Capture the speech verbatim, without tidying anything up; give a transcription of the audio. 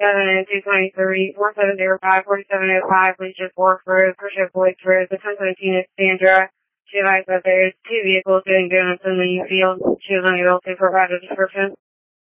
seven two twenty-three, four seven zero five, four seven zero five, please just work for Christian Boyd for the ten seventeen at Sandra. She advised that there's two vehicles doing donuts in the field. She was unable to provide a description.